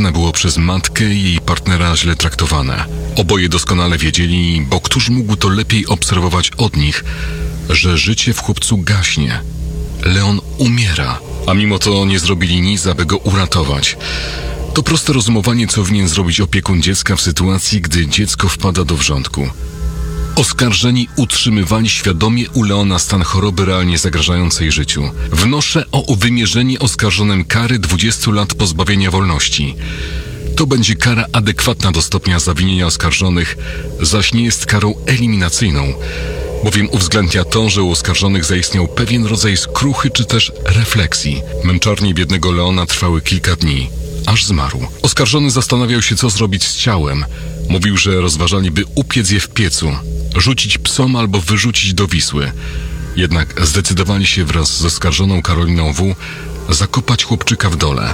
zapewne było przez matkę i jej partnera źle traktowane. Oboje doskonale wiedzieli, bo któż mógł to lepiej obserwować od nich, że życie w chłopcu gaśnie. Leon umiera, a mimo to nie zrobili nic, aby go uratować. To proste rozumowanie, co winien zrobić opiekun dziecka w sytuacji, gdy dziecko wpada do wrzątku. Oskarżeni utrzymywali świadomie u Leona stan choroby realnie zagrażającej życiu. Wnoszę o wymierzenie oskarżonym kary 20 lat pozbawienia wolności. To będzie kara adekwatna do stopnia zawinienia oskarżonych, zaś nie jest karą eliminacyjną, bowiem uwzględnia to, że u oskarżonych zaistniał pewien rodzaj skruchy czy też refleksji. Męczarnie biednego Leona trwały kilka dni, aż zmarł. Oskarżony zastanawiał się, co zrobić z ciałem. Mówił, że rozważaliby upiec je w piecu, rzucić psom albo wyrzucić do Wisły. Jednak zdecydowali się wraz z oskarżoną Karoliną W. zakopać chłopczyka w dole.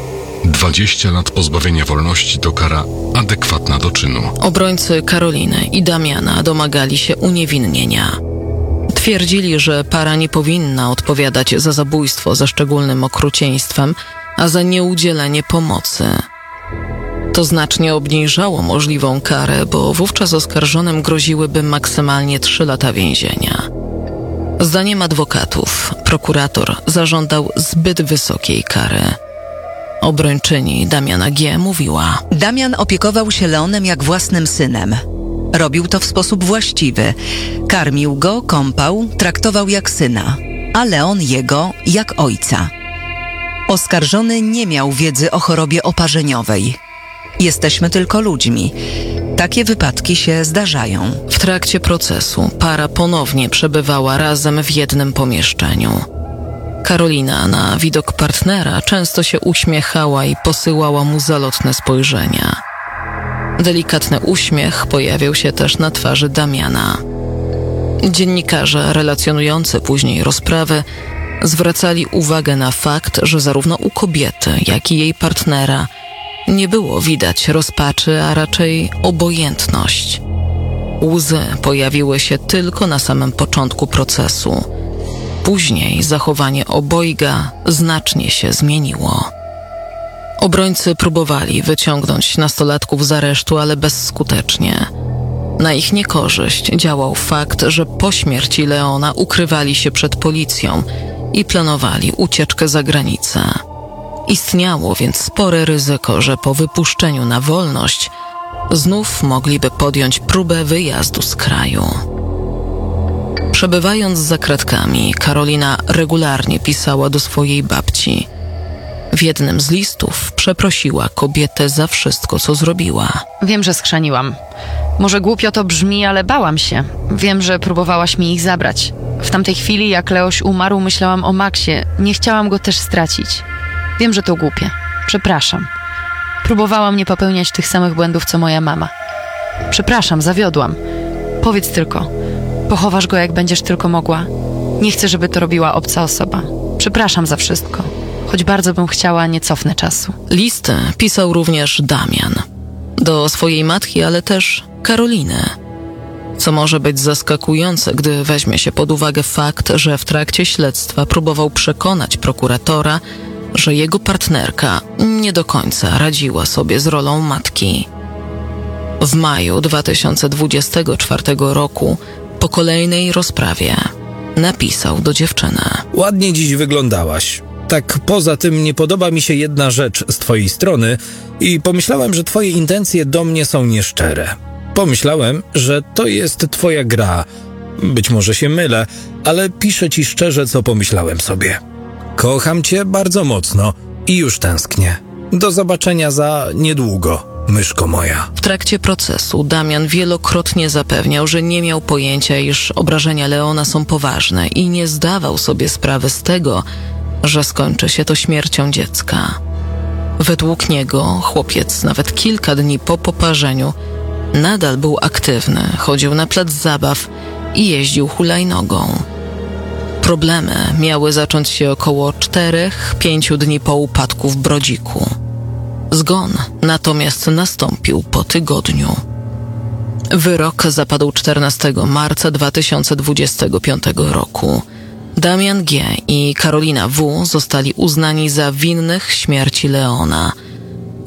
20 lat pozbawienia wolności to kara adekwatna do czynu. Obrońcy Karoliny i Damiana domagali się uniewinnienia. Twierdzili, że para nie powinna odpowiadać za zabójstwo ze szczególnym okrucieństwem, a za nieudzielenie pomocy. To znacznie obniżało możliwą karę, bo wówczas oskarżonym groziłyby maksymalnie 3 lata więzienia. Zdaniem adwokatów, prokurator zażądał zbyt wysokiej kary. Obrończyni Damiana G. mówiła: Damian opiekował się Leonem jak własnym synem. Robił to w sposób właściwy. Karmił go, kąpał, traktował jak syna, a Leon jego jak ojca. Oskarżony nie miał wiedzy o chorobie oparzeniowej. Jesteśmy tylko ludźmi. Takie wypadki się zdarzają. W trakcie procesu para ponownie przebywała razem w jednym pomieszczeniu. Karolina na widok partnera często się uśmiechała i posyłała mu zalotne spojrzenia. Delikatny uśmiech pojawiał się też na twarzy Damiana. Dziennikarze relacjonujący później rozprawy zwracali uwagę na fakt, że zarówno u kobiety, jak i jej partnera nie było widać rozpaczy, a raczej obojętność. Łzy pojawiły się tylko na samym początku procesu. Później zachowanie obojga znacznie się zmieniło. Obrońcy próbowali wyciągnąć nastolatków z aresztu, ale bezskutecznie. Na ich niekorzyść działał fakt, że po śmierci Leona ukrywali się przed policją i planowali ucieczkę za granicę. Istniało więc spore ryzyko, że po wypuszczeniu na wolność znów mogliby podjąć próbę wyjazdu z kraju. Przebywając za kratkami, Karolina regularnie pisała do swojej babci. W jednym z listów przeprosiła kobietę za wszystko, co zrobiła. Wiem, że schrzaniłam. Może głupio to brzmi, ale bałam się. Wiem, że próbowałaś mi ich zabrać. W tamtej chwili, jak Leoś umarł, myślałam o Maxie. Nie chciałam go też stracić. Wiem, że to głupie. Przepraszam. Próbowałam nie popełniać tych samych błędów, co moja mama. Przepraszam, zawiodłam. Powiedz tylko. Pochowasz go, jak będziesz tylko mogła. Nie chcę, żeby to robiła obca osoba. Przepraszam za wszystko. Choć bardzo bym chciała, nie cofnę czasu. Listy pisał również Damian. Do swojej matki, ale też Karoliny. Co może być zaskakujące, gdy weźmie się pod uwagę fakt, że w trakcie śledztwa próbował przekonać prokuratora, że jego partnerka nie do końca radziła sobie z rolą matki. W maju 2024 roku, po kolejnej rozprawie, napisał do dziewczyny: Ładnie dziś wyglądałaś. Tak poza tym nie podoba mi się jedna rzecz z twojej strony i pomyślałem, że twoje intencje do mnie są nieszczere. Pomyślałem, że to jest twoja gra. Być może się mylę, ale piszę ci szczerze, co pomyślałem sobie. Kocham cię bardzo mocno i już tęsknię. Do zobaczenia za niedługo, myszko moja. W trakcie procesu Damian wielokrotnie zapewniał, że nie miał pojęcia, iż obrażenia Leona są poważne i nie zdawał sobie sprawy z tego, że skończy się to śmiercią dziecka. Według niego chłopiec nawet kilka dni po poparzeniu nadal był aktywny, chodził na plac zabaw i jeździł hulajnogą. Problemy miały zacząć się około 4-5 dni po upadku w Brodziku. Zgon natomiast nastąpił po tygodniu. Wyrok zapadł 14 marca 2025 roku. Damian G. i Karolina W. zostali uznani za winnych śmierci Leona.